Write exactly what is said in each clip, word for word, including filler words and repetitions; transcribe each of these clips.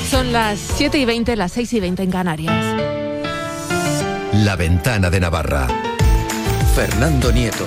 Son las siete y veinte, las seis y veinte en Canarias. La Ventana de Navarra. Fernando Nieto.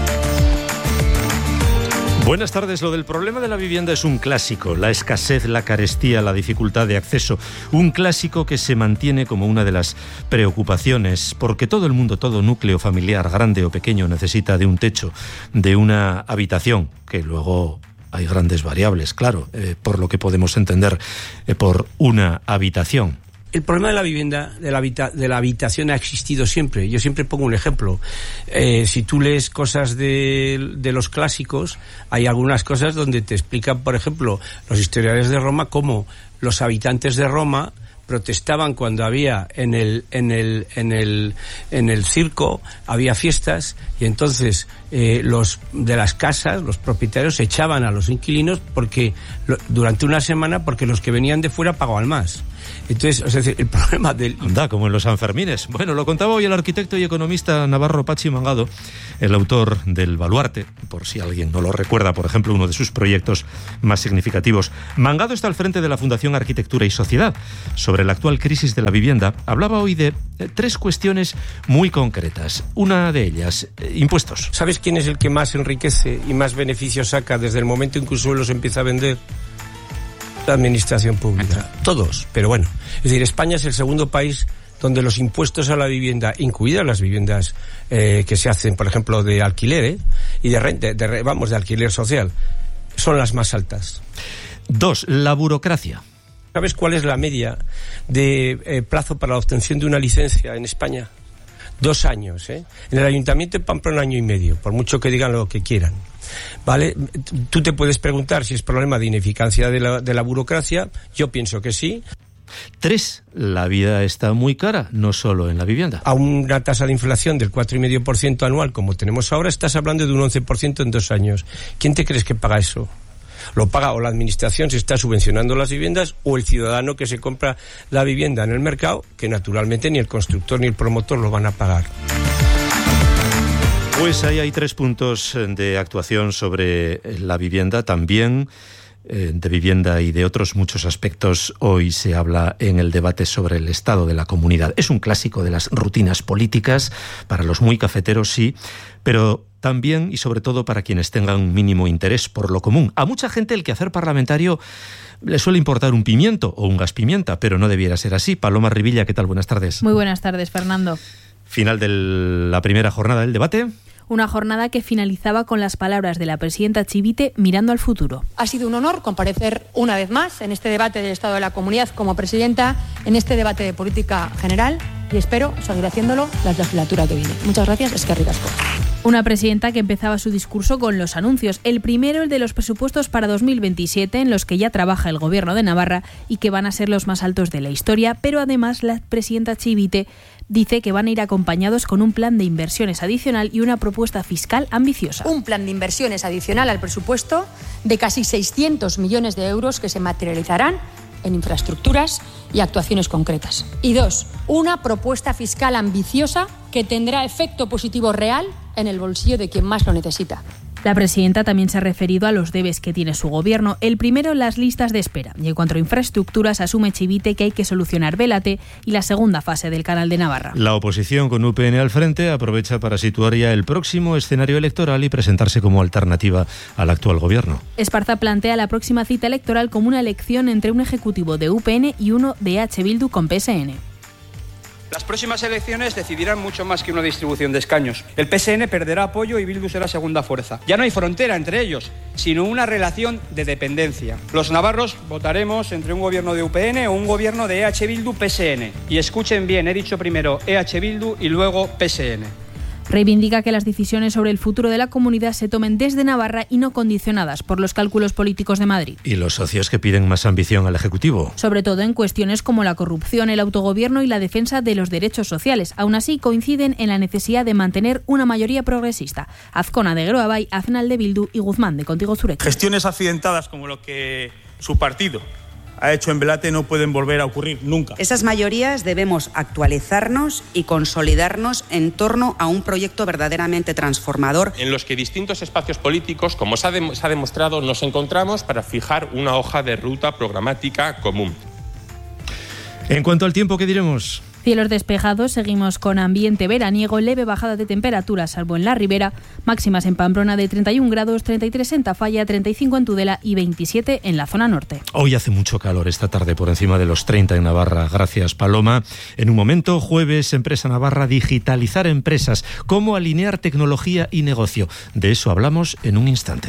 Buenas tardes. Lo del problema de la vivienda es un clásico. La escasez, la carestía, la dificultad de acceso. Un clásico que se mantiene como una de las preocupaciones, porque todo el mundo, todo núcleo familiar, grande o pequeño, necesita de un techo, de una habitación, que luego hay grandes variables, claro, eh, por lo que podemos entender eh, por una habitación. El problema de la vivienda, de la, habita, de la habitación ha existido siempre. Yo siempre pongo un ejemplo. Eh, si tú lees cosas de, de los clásicos, hay algunas cosas donde te explican, por ejemplo, los historiadores de Roma, cómo los habitantes de Roma protestaban cuando había en el en el en el en el circo había fiestas, y entonces eh, los de las casas, los propietarios echaban a los inquilinos porque lo, durante una semana porque los que venían de fuera pagaban más. Entonces, es decir, el problema del... Anda, como en los Sanfermines. Bueno, lo contaba hoy el arquitecto y economista navarro Patxi Mangado, el autor del Baluarte, por si alguien no lo recuerda, por ejemplo, uno de sus proyectos más significativos. Mangado está al frente de la Fundación Arquitectura y Sociedad. Sobre la actual crisis de la vivienda, hablaba hoy de eh, tres cuestiones muy concretas. Una de ellas, eh, impuestos. ¿Sabes quién es el que más enriquece y más beneficios saca desde el momento en que un suelo se empieza a vender? La administración pública. Todos, pero bueno. Es decir, España es el segundo país donde los impuestos a la vivienda, incluidas las viviendas eh, que se hacen, por ejemplo, de alquiler eh, y de renta, de, vamos, de alquiler social, son las más altas. Dos, la burocracia. ¿Sabes cuál es la media de eh, plazo para la obtención de una licencia en España? Dos años, ¿eh? En el Ayuntamiento de Pamplona, año y medio, por mucho que digan lo que quieran. ¿Vale? Tú te puedes preguntar si es problema de ineficacia de la, de la burocracia. Yo pienso que sí. Tres, la vida está muy cara, no solo en la vivienda. A una tasa de inflación del cuatro coma cinco por ciento anual, como tenemos ahora, estás hablando de un once por ciento en dos años. ¿Quién te crees que paga eso? Lo paga o la administración, si está subvencionando las viviendas, o el ciudadano que se compra la vivienda en el mercado, que naturalmente ni el constructor ni el promotor lo van a pagar. Pues ahí hay tres puntos de actuación sobre la vivienda, también eh, de vivienda y de otros muchos aspectos. Hoy se habla en el debate sobre el estado de la comunidad. Es un clásico de las rutinas políticas, para los muy cafeteros sí, pero también y sobre todo para quienes tengan un mínimo interés por lo común. A mucha gente el quehacer parlamentario le suele importar un pimiento o un gas pimienta, pero no debiera ser así. Paloma Rivilla, ¿qué tal? Buenas tardes. Muy buenas tardes, Fernando. Final de la primera jornada del debate. Una jornada que finalizaba con las palabras de la presidenta Chivite mirando al futuro. Ha sido un honor comparecer una vez más en este debate del Estado de la Comunidad como presidenta, en este debate de política general, y espero seguir haciéndolo la legislatura que viene. Muchas gracias, eskerrik asko. Una presidenta que empezaba su discurso con los anuncios. El primero, el de los presupuestos para dos mil veintisiete, en los que ya trabaja el Gobierno de Navarra y que van a ser los más altos de la historia, pero además la presidenta Chivite dice que van a ir acompañados con un plan de inversiones adicional y una propuesta fiscal ambiciosa. Un plan de inversiones adicional al presupuesto de casi seiscientos millones de euros que se materializarán en infraestructuras y actuaciones concretas. Y dos, una propuesta fiscal ambiciosa que tendrá efecto positivo real en el bolsillo de quien más lo necesita. La presidenta también se ha referido a los debes que tiene su gobierno. El primero, las listas de espera. Y en cuanto a infraestructuras, asume Chivite que hay que solucionar Belate y la segunda fase del Canal de Navarra. La oposición, con U P N al frente, aprovecha para situar ya el próximo escenario electoral y presentarse como alternativa al actual gobierno. Esparza plantea la próxima cita electoral como una elección entre un ejecutivo de U P N y uno de H. Bildu con P S N. Las próximas elecciones decidirán mucho más que una distribución de escaños. El P S N perderá apoyo y Bildu será segunda fuerza. Ya no hay frontera entre ellos, sino una relación de dependencia. Los navarros votaremos entre un gobierno de U P N o un gobierno de E H Bildu P S N. Y escuchen bien, he dicho primero E H Bildu y luego P S N. Reivindica que las decisiones sobre el futuro de la comunidad se tomen desde Navarra y no condicionadas por los cálculos políticos de Madrid. ¿Y los socios que piden más ambición al Ejecutivo? Sobre todo en cuestiones como la corrupción, el autogobierno y la defensa de los derechos sociales. Aún así, coinciden en la necesidad de mantener una mayoría progresista. Azcona de Geroabay, Aznal de Bildu y Guzmán de Contigo Zurecha. Gestiones accidentadas como lo que su partido ha hecho en Belate no pueden volver a ocurrir nunca. Esas mayorías debemos actualizarnos y consolidarnos en torno a un proyecto verdaderamente transformador. En los que distintos espacios políticos, como se ha, de, se ha demostrado, nos encontramos para fijar una hoja de ruta programática común. En cuanto al tiempo, ¿qué diremos? Cielos despejados, seguimos con ambiente veraniego, leve bajada de temperatura, salvo en la ribera, máximas en Pamplona de treinta y un grados, treinta y tres en Tafalla, treinta y cinco en Tudela y veintisiete en la zona norte. Hoy hace mucho calor esta tarde, por encima de los treinta en Navarra. Gracias, Paloma. En un momento, jueves, Empresa Navarra, digitalizar empresas, cómo alinear tecnología y negocio. De eso hablamos en un instante.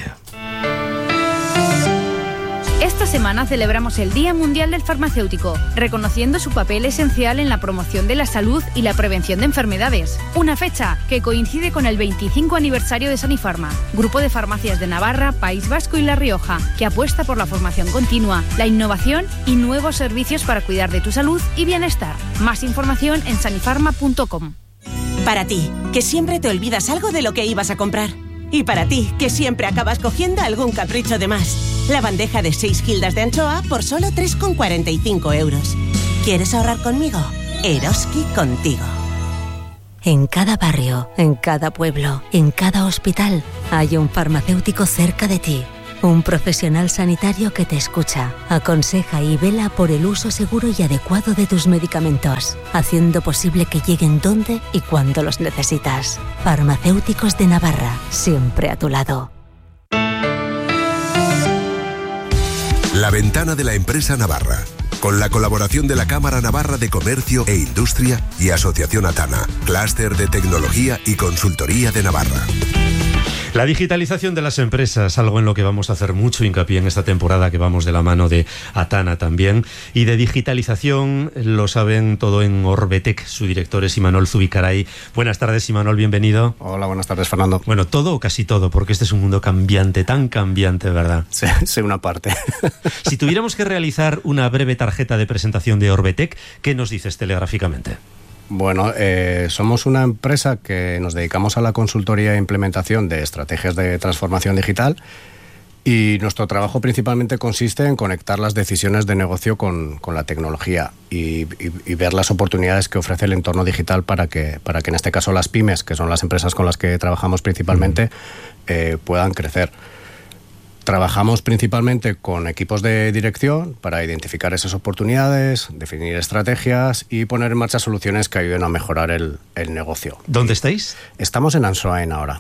Esta semana celebramos el Día Mundial del Farmacéutico, reconociendo su papel esencial en la promoción de la salud y la prevención de enfermedades. Una fecha que coincide con el veinticinco aniversario de Sanifarma, grupo de farmacias de Navarra, País Vasco y La Rioja, que apuesta por la formación continua, la innovación y nuevos servicios para cuidar de tu salud y bienestar. Más información en sanifarma punto com. Para ti, que siempre te olvidas algo de lo que ibas a comprar. Y para ti, que siempre acabas cogiendo algún capricho de más. La bandeja de seis gildas de anchoa por solo tres con cuarenta y cinco euros. ¿Quieres ahorrar conmigo? Eroski contigo. En cada barrio, en cada pueblo, en cada hospital, hay un farmacéutico cerca de ti. Un profesional sanitario que te escucha, aconseja y vela por el uso seguro y adecuado de tus medicamentos, haciendo posible que lleguen donde y cuando los necesitas. Farmacéuticos de Navarra, siempre a tu lado. La ventana de la empresa Navarra, con la colaboración de la Cámara Navarra de Comercio e Industria y Asociación Atana, Clúster de Tecnología y Consultoría de Navarra. La digitalización de las empresas, algo en lo que vamos a hacer mucho hincapié en esta temporada, que vamos de la mano de Atana también. Y de digitalización lo saben todo en Orbetec. Su director es Imanol Zubicaray. Buenas tardes, Imanol, bienvenido. Hola, buenas tardes, Fernando. Bueno, todo o casi todo, porque este es un mundo cambiante, tan cambiante, ¿verdad? Sí, sí, una parte. Si tuviéramos que realizar una breve tarjeta de presentación de Orbetec, ¿qué nos dices telegráficamente? Bueno, eh, somos una empresa que nos dedicamos a la consultoría e implementación de estrategias de transformación digital y nuestro trabajo principalmente consiste en conectar las decisiones de negocio con, con la tecnología y, y, y ver las oportunidades que ofrece el entorno digital para que, para que en este caso las pymes, que son las empresas con las que trabajamos principalmente, eh, puedan crecer. Trabajamos principalmente con equipos de dirección para identificar esas oportunidades, definir estrategias y poner en marcha soluciones que ayuden a mejorar el, el negocio. ¿Dónde estáis? Estamos en Ansoain ahora.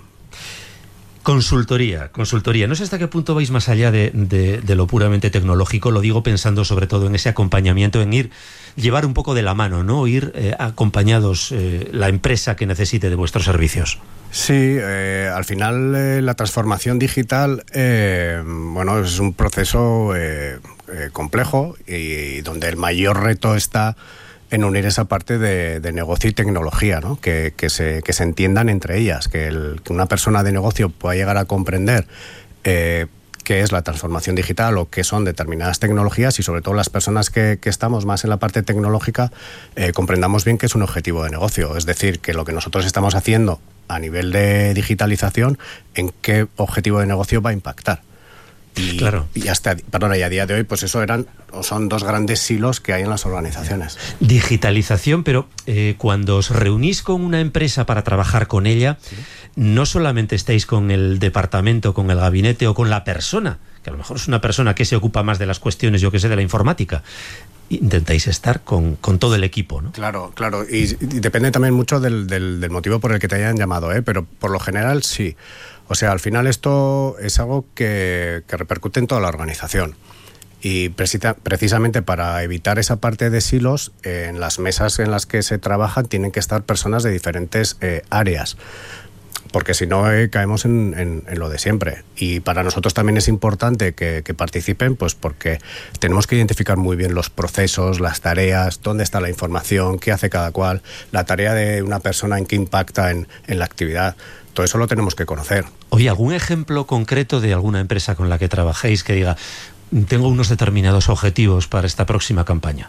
Consultoría, consultoría. No sé hasta qué punto vais más allá de, de, de lo puramente tecnológico. Lo digo pensando sobre todo en ese acompañamiento, en ir, llevar un poco de la mano, ¿no? Ir eh, acompañados eh, la empresa que necesite de vuestros servicios. Sí, eh, al final eh, la transformación digital, eh, bueno, es un proceso eh, eh, complejo y, y donde el mayor reto está en unir esa parte de, de negocio y tecnología, ¿no? Que, que, se, que se entiendan entre ellas, que, el, que una persona de negocio pueda llegar a comprender eh, qué es la transformación digital o qué son determinadas tecnologías y sobre todo las personas que, que estamos más en la parte tecnológica eh, comprendamos bien que es un objetivo de negocio, es decir, que lo que nosotros estamos haciendo a nivel de digitalización, en qué objetivo de negocio va a impactar. Y, claro. y hasta perdón, y a día de hoy pues eso eran o son dos grandes silos que hay en las organizaciones. Digitalización, pero eh, cuando os reunís con una empresa para trabajar con ella, sí, no solamente estáis con el departamento, con el gabinete o con la persona, que a lo mejor es una persona que se ocupa más de las cuestiones, yo que sé, de la informática. Intentáis estar con, con todo el equipo, ¿no? Claro, claro, y, y depende también mucho del, del, del motivo por el que te hayan llamado, ¿eh? Pero por lo general sí. O sea, al final esto es algo que, que repercute en toda la organización. Y precisa, precisamente para evitar esa parte de silos, eh, en las mesas en las que se trabajan tienen que estar personas de diferentes eh, áreas. Porque si no eh, caemos en, en, en lo de siempre. Y para nosotros también es importante que, que participen, pues porque tenemos que identificar muy bien los procesos, las tareas, dónde está la información, qué hace cada cual, la tarea de una persona en qué impacta en, en la actividad. Todo eso lo tenemos que conocer. Oye, ¿algún ejemplo concreto de alguna empresa con la que trabajéis que diga, tengo unos determinados objetivos para esta próxima campaña?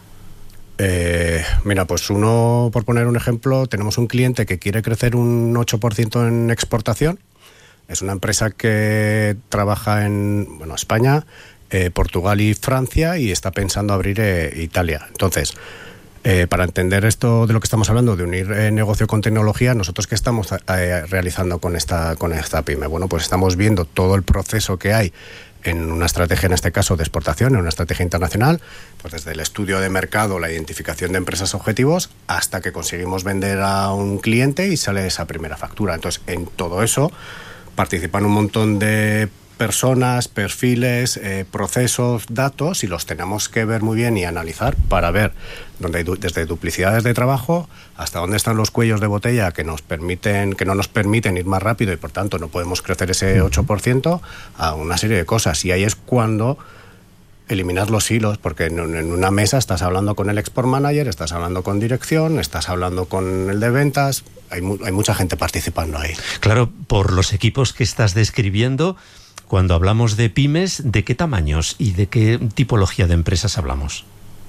Eh, mira, pues uno, por poner un ejemplo, tenemos un cliente que quiere crecer un ocho por ciento en exportación. Es una empresa que trabaja en bueno, España, eh, Portugal y Francia y está pensando abrir eh, Italia. Entonces, eh, para entender esto de lo que estamos hablando, de unir eh, negocio con tecnología, nosotros ¿qué estamos eh, realizando con esta, con esta pyme? Bueno, pues estamos viendo todo el proceso que hay en una estrategia, en este caso, de exportación, en una estrategia internacional, pues desde el estudio de mercado, la identificación de empresas objetivos, hasta que conseguimos vender a un cliente y sale esa primera factura. Entonces, en todo eso participan un montón de personas, perfiles, eh, procesos, datos, y los tenemos que ver muy bien y analizar para ver dónde hay du- desde duplicidades de trabajo hasta dónde están los cuellos de botella que nos permiten, que no nos permiten ir más rápido y por tanto no podemos crecer ese ocho por ciento, a una serie de cosas. Y ahí es cuando eliminar los hilos, porque en, en una mesa estás hablando con el export manager, estás hablando con dirección, estás hablando con el de ventas, hay, mu- hay mucha gente participando ahí. Claro, por los equipos que estás describiendo, cuando hablamos de pymes, ¿de qué tamaños y de qué tipología de empresas hablamos?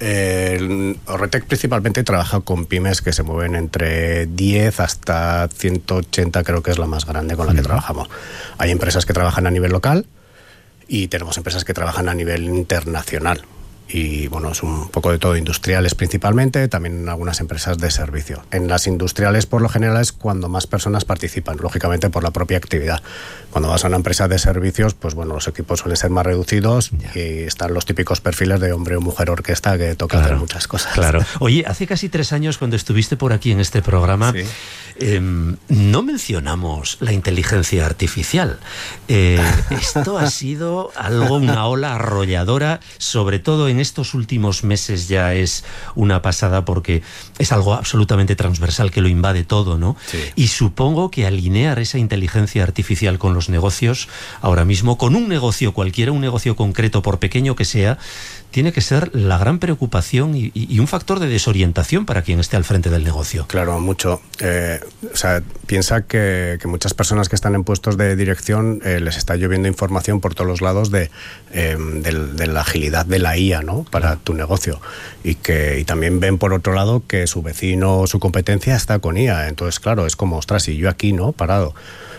Eh, Orretec principalmente trabaja con pymes que se mueven entre diez hasta ciento ochenta, creo que es la más grande con la que uh-huh. trabajamos. Hay empresas que trabajan a nivel local y tenemos empresas que trabajan a nivel internacional. Y bueno, es un poco de todo, industriales principalmente, también algunas empresas de servicio. En las industriales, por lo general, es cuando más personas participan, lógicamente por la propia actividad. Cuando vas a una empresa de servicios, pues bueno, los equipos suelen ser más reducidos ya. Y están los típicos perfiles de hombre o mujer orquesta que toca claro, hacer muchas cosas. Claro. Oye, hace casi tres años cuando estuviste por aquí en este programa, sí. eh, no mencionamos la inteligencia artificial. Eh, esto ha sido algo, una ola arrolladora, sobre todo en en estos últimos meses ya es una pasada porque es algo absolutamente transversal que lo invade todo, ¿no? Sí. Y supongo que alinear esa inteligencia artificial con los negocios ahora mismo, con un negocio cualquiera, un negocio concreto, por pequeño que sea, tiene que ser la gran preocupación y, y un factor de desorientación para quien esté al frente del negocio. Claro, mucho. Eh, o sea, piensa que, que muchas personas que están en puestos de dirección eh, les está lloviendo información por todos los lados de, eh, de, de la agilidad de la I A, ¿no? Para claro. tu negocio. Y que y también ven, por otro lado, que su vecino o su competencia está con I A. Entonces, claro, es como, ostras, y yo aquí, ¿no? Parado.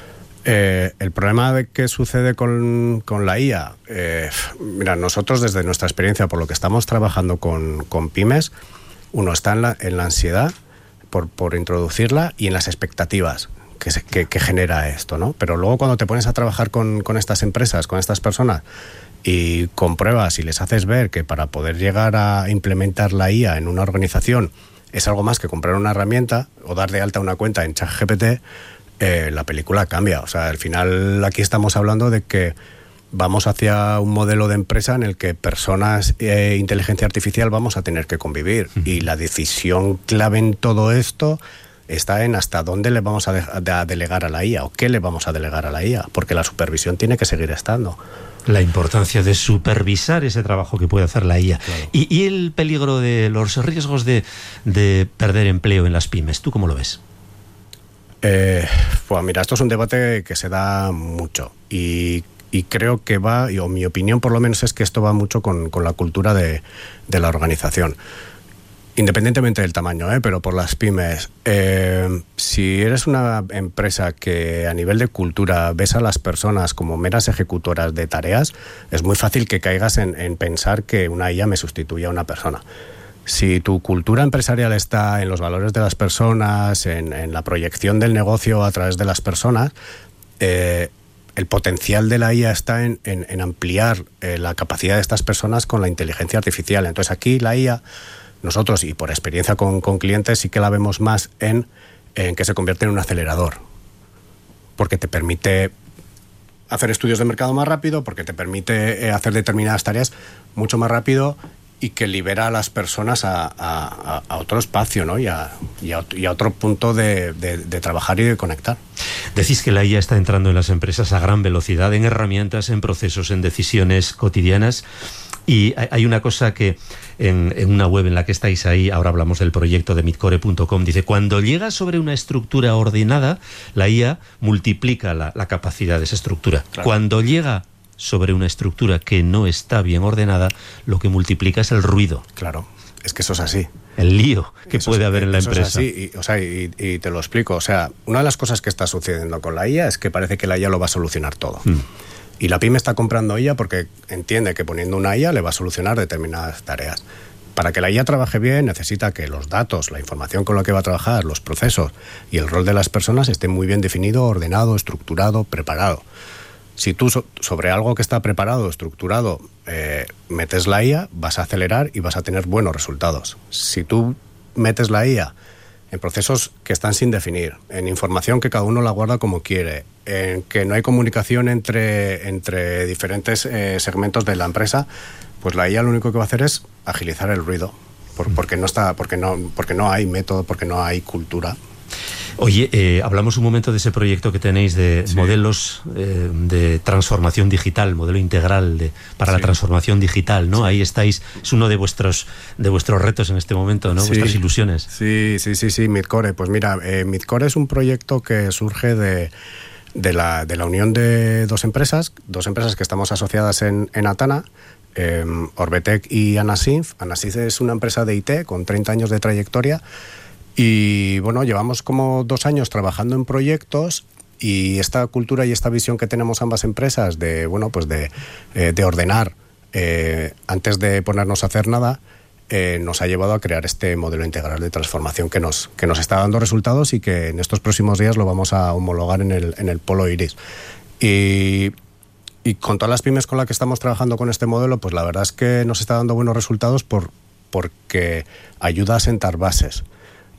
Eh, el problema de qué sucede con, con la I A, eh, mira, nosotros desde nuestra experiencia, por lo que estamos trabajando con, con pymes, uno está en la, en la ansiedad por, por introducirla y en las expectativas que, se, que, que genera esto, ¿no? Pero luego cuando te pones a trabajar con, con estas empresas, con estas personas, y compruebas y les haces ver que para poder llegar a implementar la I A en una organización es algo más que comprar una herramienta o dar de alta una cuenta en ChatGPT, Eh, la película cambia. O sea, al final aquí estamos hablando de que vamos hacia un modelo de empresa en el que personas e inteligencia artificial vamos a tener que convivir. Uh-huh. Y la decisión clave en todo esto está en hasta dónde le vamos a, de- a delegar a la I A o qué le vamos a delegar a la I A, porque la supervisión tiene que seguir estando. La importancia de supervisar ese trabajo que puede hacer la I A. Claro. Y, y el peligro de los riesgos de, de perder empleo en las pymes, ¿tú cómo lo ves? Eh, pues mira, esto es un debate que se da mucho y, y creo que va, y, o mi opinión por lo menos es que esto va mucho con, con la cultura de, de la organización, independientemente del tamaño, ¿eh? Pero por las pymes, eh, si eres una empresa que a nivel de cultura ves a las personas como meras ejecutoras de tareas, es muy fácil que caigas en, en pensar que una I A me sustituye a una persona. Si tu cultura empresarial está en los valores de las personas, en, en la proyección del negocio a través de las personas, eh, el potencial de la I A está en, en, en ampliar eh, la capacidad de estas personas con la inteligencia artificial. Entonces aquí la I A, nosotros y por experiencia con, con clientes, sí que la vemos más en, en que se convierte en un acelerador, porque te permite hacer estudios de mercado más rápido, porque te permite eh, hacer determinadas tareas mucho más rápido y que libera a las personas a, a, a otro espacio, ¿no? y, a, y, a, y a otro punto de, de, de trabajar y de conectar. Decís que la I A está entrando en las empresas a gran velocidad, en herramientas, en procesos, en decisiones cotidianas. Y hay una cosa que en, en una web en la que estáis ahí, ahora hablamos del proyecto de midcore punto com, dice: cuando llega sobre una estructura ordenada, la I A multiplica la, la capacidad de esa estructura. Claro. Cuando llega sobre una estructura que no está bien ordenada, lo que multiplica es el ruido. Claro, es que eso es así. El lío que eso puede es, haber en la eso empresa. Es así, y, o sea, y, y te lo explico. O sea, una de las cosas que está sucediendo con la I A es que parece que la I A lo va a solucionar todo. Hmm. Y la pyme está comprando I A porque entiende que poniendo una I A le va a solucionar determinadas tareas. Para que la I A trabaje bien, necesita que los datos, la información con la que va a trabajar, los procesos y el rol de las personas estén muy bien definido, ordenado, estructurado, preparado. Si tú so- sobre algo que está preparado, estructurado, eh, metes la I A, vas a acelerar y vas a tener buenos resultados. Si tú metes la I A en procesos que están sin definir, en información que cada uno la guarda como quiere, en que no hay comunicación entre, entre diferentes eh, segmentos de la empresa, pues la I A lo único que va a hacer es agilizar el ruido, por, porque, no está, porque, no, porque no hay método, porque no hay cultura. Oye, eh, hablamos un momento de ese proyecto que tenéis de sí. modelos eh, de transformación digital, modelo integral de, para sí. la transformación digital, ¿no? Sí. Ahí estáis, es uno de vuestros de vuestros retos en este momento, ¿no? Sí. Vuestras ilusiones. Sí, sí, sí, sí, Midcore. Pues mira, eh, Midcore es un proyecto que surge de, de, la, de la unión de dos empresas, dos empresas que estamos asociadas en, en Atana, eh, Orbetech y Anasinf. Anasinf es una empresa de I T con treinta años de trayectoria. Y bueno, llevamos como dos años trabajando en proyectos y esta cultura y esta visión que tenemos ambas empresas de, bueno, pues de, eh, de ordenar eh, antes de ponernos a hacer nada, eh, nos ha llevado a crear este modelo integral de transformación que nos, que nos está dando resultados y que en estos próximos días lo vamos a homologar en el, en el Polo Iris. Y, y con todas las pymes con las que estamos trabajando con este modelo, pues la verdad es que nos está dando buenos resultados por, porque ayuda a sentar bases.